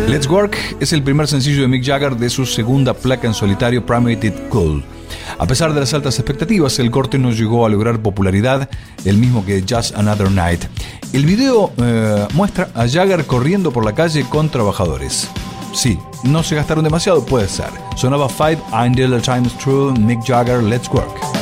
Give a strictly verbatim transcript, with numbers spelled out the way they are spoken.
Let's Work es el primer sencillo de Mick Jagger de su segunda placa en solitario, Primate It Cool. A pesar de las altas expectativas, el corte no llegó a lograr popularidad, el mismo que Just Another Night. El video eh, muestra a Jagger corriendo por la calle con trabajadores. Sí, no se gastaron demasiado, puede ser. Sonaba Five, Until the Time's True, Mick Jagger, Let's Work.